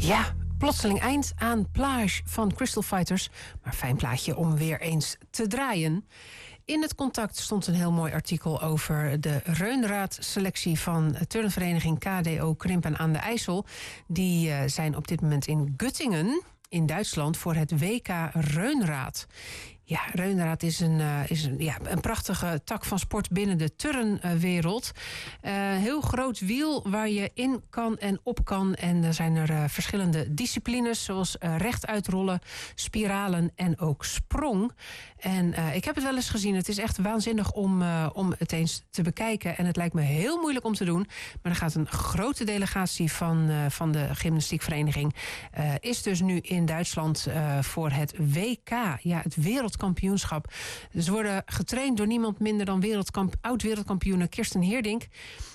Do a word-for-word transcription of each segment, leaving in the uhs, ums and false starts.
Ja, plotseling eind aan Plage van Crystal Fighters. Maar fijn plaatje om weer eens te draaien. In het Contact stond een heel mooi artikel over de Reunraad-selectie van turnvereniging K D O Krimpen aan de IJssel. Die uh, zijn op dit moment in Göttingen in Duitsland voor het W K Reunraad. Ja, Reunraad is een, uh, is een, ja, een prachtige tak van sport binnen de turnwereld. Uh, heel groot wiel waar je in kan en op kan. En er zijn er uh, verschillende disciplines, zoals uh, rechtuitrollen, spiralen en ook sprong. En uh, ik heb het wel eens gezien. Het is echt waanzinnig om, uh, om het eens te bekijken. En het lijkt me heel moeilijk om te doen. Maar er gaat een grote delegatie van, uh, van de gymnastiekvereniging. Uh, is dus nu in Duitsland uh, voor het W K, ja, het wereldkampioenschap. Ze worden getraind door niemand minder dan wereldkamp, oud-wereldkampioene Kirsten Heerdink.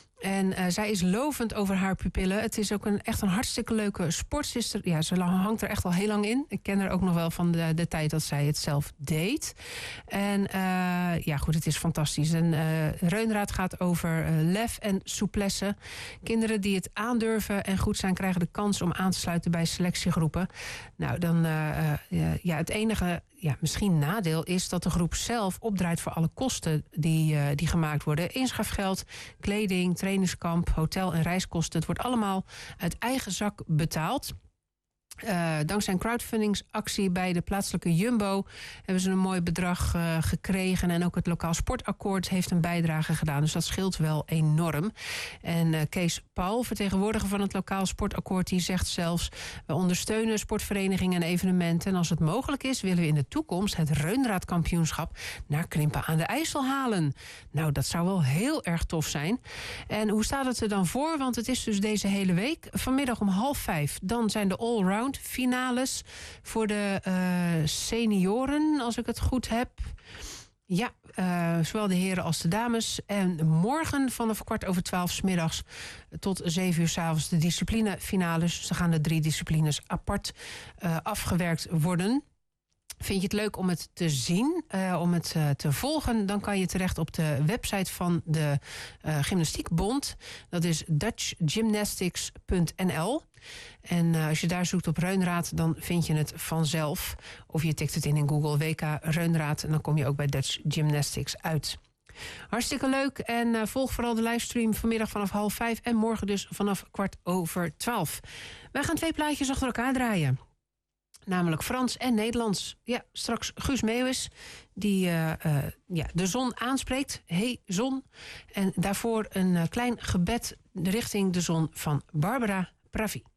En uh, zij is lovend over haar pupillen. Het is ook een, echt een hartstikke leuke sportzuster. Ja, ze hangt er echt al heel lang in. Ik ken haar ook nog wel van de, de tijd dat zij het zelf deed. En uh, ja, goed, het is fantastisch. En uh, Reunraad gaat over uh, lef en souplesse. Kinderen die het aandurven en goed zijn, krijgen de kans om aan te sluiten bij selectiegroepen. Nou, dan uh, uh, ja, het enige, ja, misschien nadeel is dat de groep zelf opdraait voor alle kosten die, uh, die gemaakt worden. Inschrijfgeld, kleding, trainingskamp, hotel en reiskosten. Het wordt allemaal uit eigen zak betaald. Uh, dankzij een crowdfundingsactie bij de plaatselijke Jumbo hebben ze een mooi bedrag uh, gekregen. En ook het lokaal sportakkoord heeft een bijdrage gedaan. Dus dat scheelt wel enorm. En uh, Kees Paul, vertegenwoordiger van het lokaal sportakkoord, die zegt zelfs: we ondersteunen sportverenigingen en evenementen. En als het mogelijk is, willen we in de toekomst het Reunraadkampioenschap naar Krimpen aan de IJssel halen. Nou, dat zou wel heel erg tof zijn. En hoe staat het er dan voor? Want het is dus deze hele week. Vanmiddag om half vijf, dan zijn de allround finales voor de uh, senioren, als ik het goed heb. Ja, uh, zowel de heren als de dames. En morgen vanaf kwart over twaalf 's middags tot zeven uur 's avonds de disciplinefinales. Ze gaan de drie disciplines apart uh, afgewerkt worden. Vind je het leuk om het te zien, uh, om het uh, te volgen? Dan kan je terecht op de website van de uh, Gymnastiekbond. Dat is dutch gymnastics punt n l. En uh, als je daar zoekt op Reunraad, dan vind je het vanzelf. Of je tikt het in in Google, W K Reunraad, en dan kom je ook bij Dutch Gymnastics uit. Hartstikke leuk. En uh, volg vooral de livestream vanmiddag vanaf half vijf en morgen dus vanaf kwart over twaalf. Wij gaan twee plaatjes achter elkaar draaien. Namelijk Frans en Nederlands. Ja, straks Guus Meeuwis, die uh, uh, ja, de zon aanspreekt. Hey zon. En daarvoor een uh, klein gebed richting de zon van Barbara Pravi.